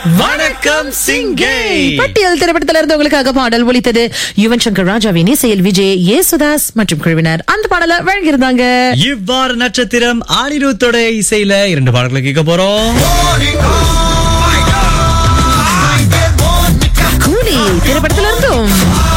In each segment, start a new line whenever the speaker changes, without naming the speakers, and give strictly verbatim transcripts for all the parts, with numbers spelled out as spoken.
வணக்கம் சிங்கே.
பட்டியல் திரைப்படத்தில் இருந்து உங்களுக்காக பாடல் ஒலித்தது. யுவன் சங்கர் ராஜாவின் இசையில் விஜய், யேசுதாஸ் மற்றும் குழுவினர் அந்த பாடலை வழங்கியிருந்தாங்க.
இவ்வாறு நட்சத்திரம் அனிருத்தோட இசையில இரண்டு பாடல்களை கேட்க போறோம்.
கூலி திரைப்படத்தில் இருந்தும்,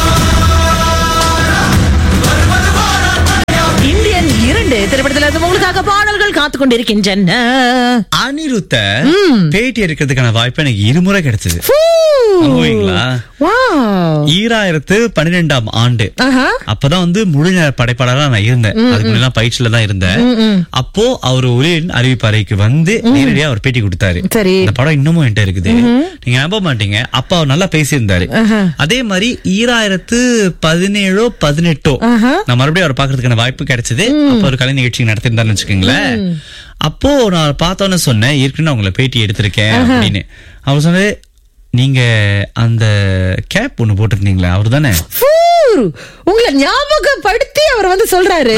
இந்தியன் இரண்டு திரைப்படத்தில் இருந்து உங்களுக்காக பாடல்கள் காத்துக் கொண்டிருக்கின்றன.
அனிருத்த பேட்டி எடுக்கிறதுக்கான வாய்ப்பு எனக்கு இருமுறை கிடைச்சது. நம்புவீங்களா? ஈராயிரத்து பன்னிரெண்டாம் ஆண்டு அப்பதான் வந்து முழு நேர படைப்பாளரா நான் இருந்தேன். அதுக்கு முன்னாடி பயிற்சியில தான் இருந்தேன். அப்போ அவர் ஒலியின் அறிவிப்பறைக்கு வந்து நேரடியா அவர் பேட்டி கொடுத்தாரு. இந்த படம் இன்னமும் என்கிட்ட இருக்குது, நீங்க நம்ப மாட்டீங்க. அப்ப அவர் நல்லா பேசியிருந்தாரு. அதே மாதிரி ஈராயிரத்து பதினேழோ பதினெட்டோ நான் மறுபடியும் அவர் பாக்குறதுக்கான வாய்ப்பு கிடைச்சது. அப்ப ஒரு கலை நிகழ்ச்சி நடத்திருந்தாருன்னு வச்சுக்கோங்களேன். அப்போ நான் பார்த்தோன்னு சொன்னேன், ஏற்கனவே உங்களை பேட்டி எடுத்திருக்கேன் அப்படின்னு. அவர் சொன்னது, நீங்க அந்த கேப் ஒண்ணு போட்டிருந்தீங்களா, அவரு தானே?
உங்களை ஞாபகப்படுத்தி அவர் வந்து சொல்றாரு.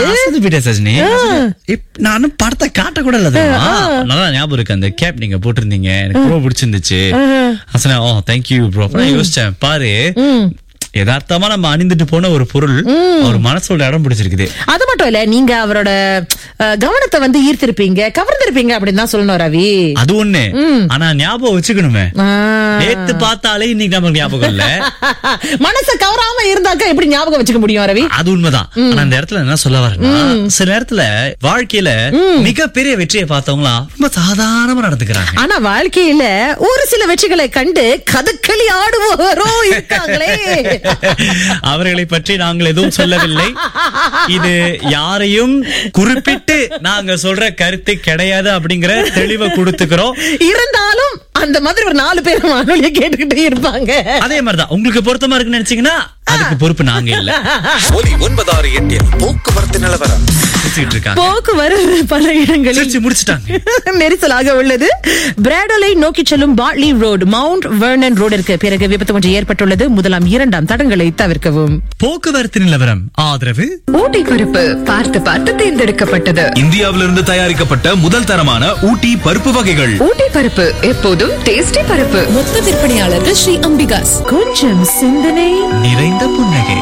நானும் படத்தை காட்ட கூட இல்ல, நல்லா ஞாபகம் இருக்கு. அந்த கேப் நீங்க போட்டிருந்தீங்க, எனக்கு ரொம்ப பிடிச்சிருந்துச்சு. ஓ தேங்க்யூ ப்ரோ. யோசிச்சேன், பாரு யதார்த்தமா நம்ம அணிந்துட்டு போன ஒரு பொருள் ஒரு மனசோட இடம் பிடிச்சிருக்குது.
அது மட்டும் இல்ல, நீங்க அவரோட கவனத்தை வந்து ஈர்த்திருப்பீங்க, கவர்ந்திருப்பீங்க அப்படின்னு தான் சொல்லணும் ரவி. அது
ஒண்ணு. ஆனா ஞாபகம் வச்சுக்கணுமே, நேத்து பார்த்தாலே இன்னைக்கு நமக்கு ஞாபகம் இல்ல.
மனச கவராம இருந்தாக்கா எப்படி ஞாபகம் வச்சுக்க முடியும் ரவி?
அது உண்மைதான். ஆனா அந்த இடத்துல என்ன சொல்ல வரேன்னா, சில நேரத்துல வாழ்க்கையில மிகப்பெரிய வெற்றியை பார்த்தவங்களா ரொம்ப சாதாரணமா நடந்துக்கிறாங்க.
ஆனா வாழ்க்கையில ஒரு சில வெற்றிகளை கண்டு கதகளி ஆடுவோரோ இருக்காங்களே.
அவர்களை பற்றி நாங்கள் எதுவும் சொல்லவில்லை. இது யாரையும் குறிப்பிட்டு நாங்க சொல்ற கருத்து கிடையாது அப்படிங்கிற தெளிவை கொடுத்துக்கிறோம்.
இருந்தாலும் அந்த மாதிரி ஒரு நாலு பேர் வானொலியை கேட்டுக்கிட்டே இருப்பாங்க.
அதே மாதிரிதான் உங்களுக்கு பொருத்தமா இருக்குன்னு நினைச்சீங்கன்னா அதுக்கு பொறுப்பு நாங்க இல்ல.
ஒன்பதாறு எட்டில் போக்குவரத்து நிலவரம்.
போக்குவரத்து பல இடங்களில்
முடிச்சிட்டாங்க,
நெரிசலாக உள்ளது. பிராடலை நோக்கி செல்லும் பாட்லி ரோடு, மவுண்ட் வெர்னன் ரோடிற்கு பிறகு விபத்து ஒன்று ஏற்பட்டுள்ளது. முதலாம் இரண்டாம் தடங்களை தவிர்க்கவும்.
போக்குவரத்து நிலவரம் ஆதரவு
ஊட்டி பருப்பு பார்த்து பார்த்து தேர்ந்தெடுக்கப்பட்டது.
இந்தியாவிலிருந்து தயாரிக்கப்பட்ட முதல் தரமான ஊட்டி பருப்பு வகைகள்.
ஊட்டி பருப்பு எப்போதும் டேஸ்டி பருப்பு.
மொத்த விற்பனையாளர்கள் ஸ்ரீ அம்பிகாஸ்.
கொஞ்சம் சிந்தனை
நிறைந்த புன்னகை.